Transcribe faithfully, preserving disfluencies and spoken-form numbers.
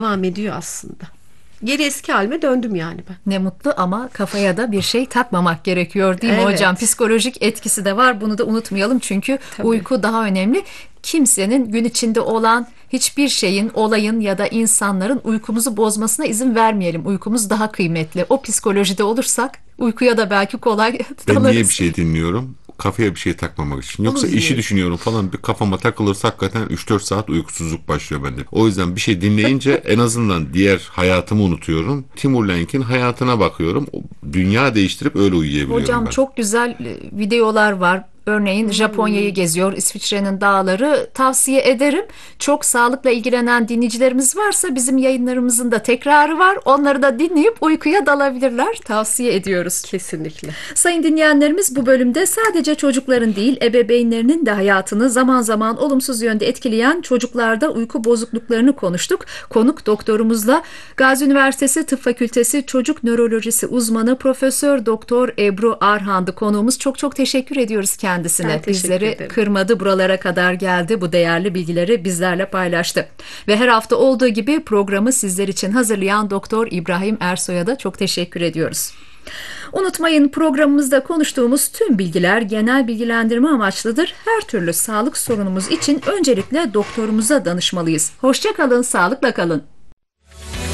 devam ediyor aslında. Geri eski halime döndüm yani ben. Ne mutlu, ama kafaya da bir şey takmamak gerekiyor, değil mi hocam? Evet, Psikolojik etkisi de var. Bunu da unutmayalım, çünkü tabii. uyku daha önemli. Kimsenin gün içinde olan hiçbir şeyin, olayın ya da insanların uykumuzu bozmasına izin vermeyelim. Uykumuz daha kıymetli. O psikolojide olursak uykuya da belki kolay Ben niye bir dalarız. şey dinliyorum? Kafaya bir şey takmamak için. Onu Yoksa işi dinleyin. düşünüyorum falan, bir kafama takılırsa hakikaten üç dört saat uykusuzluk başlıyor bende. O yüzden bir şey dinleyince en azından diğer hayatımı unutuyorum. Timur Lenk'in hayatına bakıyorum. O, dünya değiştirip öyle uyuyabiliyorum Hocam, ben. çok güzel e, videolar var. Örneğin Japonya'yı Hmm. geziyor, İsviçre'nin dağları. Tavsiye ederim. Çok sağlıkla ilgilenen dinleyicilerimiz varsa bizim yayınlarımızın da tekrarı var. Onları da dinleyip uykuya dalabilirler. Tavsiye ediyoruz. Kesinlikle. Sayın dinleyenlerimiz, bu bölümde sadece çocukların değil, ebeveynlerinin de hayatını zaman zaman olumsuz yönde etkileyen çocuklarda uyku bozukluklarını konuştuk. Konuk doktorumuzla Gazi Üniversitesi Tıp Fakültesi Çocuk Nörolojisi uzmanı Profesör Doktor Ebru Arhan'dı konuğumuz. Çok çok teşekkür ediyoruz kendisine. Ben teşekkür Bizleri ederim. kırmadı, buralara kadar geldi. Bu değerli bilgileri bizlerle paylaştı. Ve her hafta olduğu gibi programı sizler için hazırlayan Doktor İbrahim Ersoy'a da çok teşekkür ediyoruz. Unutmayın, programımızda konuştuğumuz tüm bilgiler genel bilgilendirme amaçlıdır. Her türlü sağlık sorunumuz için öncelikle doktorumuza danışmalıyız. Hoşça kalın, sağlıkla kalın.